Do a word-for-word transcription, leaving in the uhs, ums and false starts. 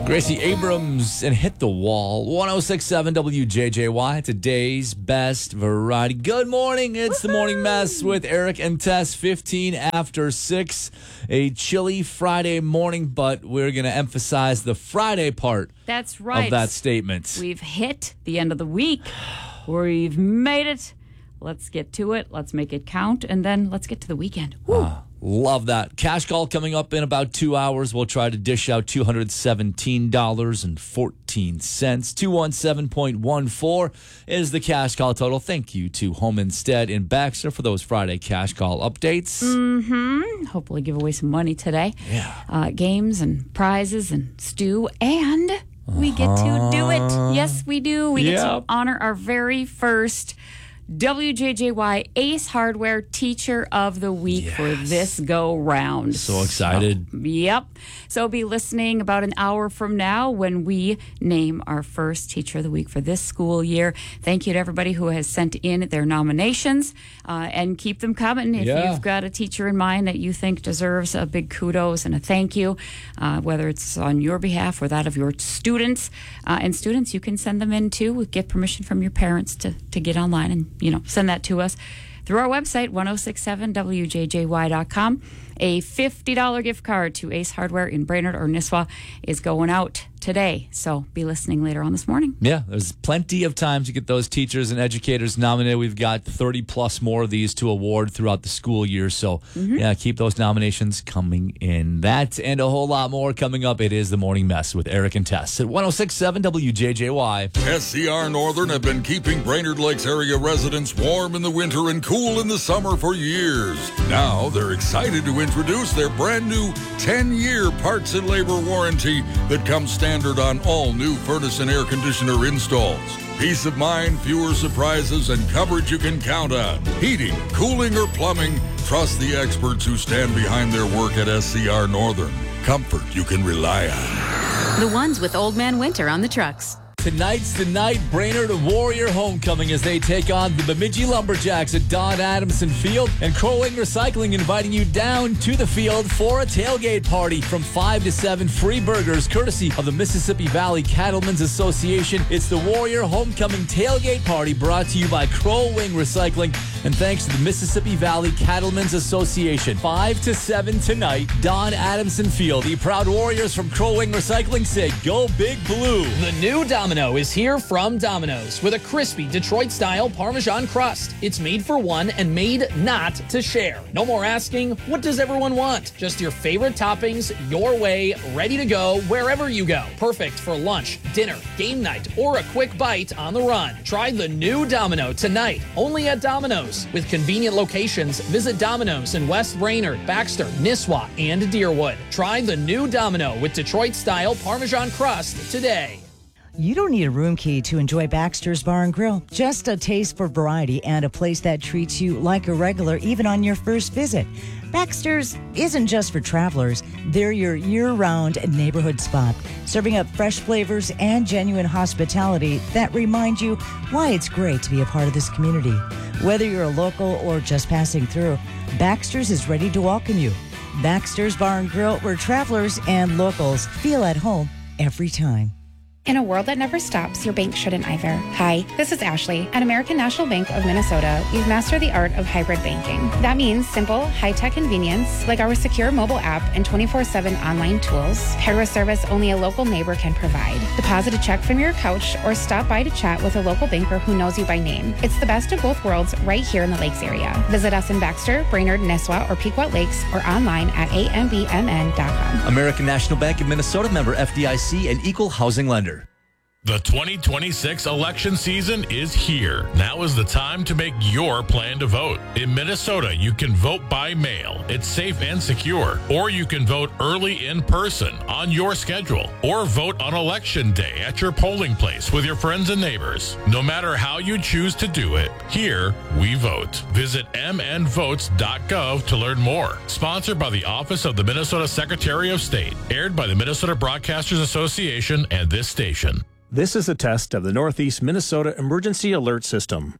Gracie Abrams and Hit the Wall. one oh six point seven W J J Y. Today's best variety. Good morning. It's Woo-hoo! The Morning Mess with Eric and Tess. fifteen after six. A chilly Friday morning, but we're going to emphasize the Friday part. That's right. Of that statement. We've hit the end of the week. We've made it. Let's get to it. Let's make it count. And then let's get to the weekend. Woo. Uh, love that. Cash call coming up in about two hours. We'll try to dish out two hundred seventeen dollars and fourteen cents. two hundred seventeen point one four is the cash call total. Thank you to Home Instead in Baxter for those Friday cash call updates. Mm-hmm. Hopefully give away some money today. Yeah. Uh, games and prizes and stew. And we get to do it. Yes, we do. We Yep. get to honor our very first W J J Y Ace Hardware Teacher of the Week yes. for this go round. So excited. So, yep. So be listening about an hour from now when we name our first Teacher of the Week for this school year. Thank you to everybody who has sent in their nominations uh, and keep them coming. If yeah. you've got a teacher in mind that you think deserves a big kudos and a thank you, uh, whether it's on your behalf or that of your students. Uh, and students, you can send them in too. Get permission from your parents to, to get online and you know, send that to us through our website, one oh six seven W J J Y dot com. A fifty dollars gift card to Ace Hardware in Brainerd or Nisswa is going out today. So be listening later on this morning. Yeah, there's plenty of time to get those teachers and educators nominated. We've got thirty plus more of these to award throughout the school year. So, mm-hmm. yeah, keep those nominations coming in. That and a whole lot more coming up. It is The Morning Mess with Eric and Tess at one oh six point seven W J J Y. S C R Northern have been keeping Brainerd Lakes area residents warm in the winter and cool in the summer for years. Now they're excited to introduce their brand new ten-year parts and labor warranty that comes standard on all new furnace and air conditioner installs. Peace of mind, fewer surprises, and coverage you can count on. Heating, cooling, or plumbing, trust the experts who stand behind their work at S C R Northern. Comfort you can rely on. The ones with Old Man Winter on the trucks. Tonight's the night Brainerd Warrior homecoming as they take on the Bemidji Lumberjacks at Don Adamson Field, and Crow Wing Recycling inviting you down to the field for a tailgate party from five to seven. Free burgers courtesy of the Mississippi Valley Cattlemen's Association. It's the Warrior Homecoming Tailgate Party brought to you by Crow Wing Recycling and thanks to the Mississippi Valley Cattlemen's Association. five to seven tonight, Don Adamson Field. The proud Warriors from Crow Wing Recycling say, go Big Blue. The new Domino is here from Domino's with a crispy Detroit-style Parmesan crust. It's made for one and made not to share. No more asking, what does everyone want? Just your favorite toppings, your way, ready to go wherever you go. Perfect for lunch, dinner, game night, or a quick bite on the run. Try the new Domino tonight, only at Domino's. With convenient locations, visit Domino's in West Brainerd, Baxter, Nisswa, and Deerwood. Try the new Domino with Detroit-style Parmesan crust today. You don't need a room key to enjoy Baxter's Bar and Grill. Just a taste for variety and a place that treats you like a regular even on your first visit. Baxter's isn't just for travelers. They're your year-round neighborhood spot, serving up fresh flavors and genuine hospitality that remind you why it's great to be a part of this community. Whether you're a local or just passing through, Baxter's is ready to welcome you. Baxter's Bar and Grill, where travelers and locals feel at home every time. In a world that never stops, your bank shouldn't either. Hi, this is Ashley. At American National Bank of Minnesota, we've mastered the art of hybrid banking. That means simple, high-tech convenience, like our secure mobile app and twenty-four seven online tools, paired with service only a local neighbor can provide. Deposit a check from your couch or stop by to chat with a local banker who knows you by name. It's the best of both worlds right here in the Lakes area. Visit us in Baxter, Brainerd, Nisswa, or Pequot Lakes, or online at A M B M N dot com. American National Bank of Minnesota, member F D I C, and equal housing lender. The twenty twenty-six election season is here. Now is the time to make your plan to vote. In Minnesota, you can vote by mail. It's safe and secure. Or you can vote early in person on your schedule. Or vote on election day at your polling place with your friends and neighbors. No matter how you choose to do it, here we vote. Visit m n votes dot gov to learn more. Sponsored by the Office of the Minnesota Secretary of State. Aired by the Minnesota Broadcasters Association and this station. This is a test of the Northeast Minnesota Emergency Alert System.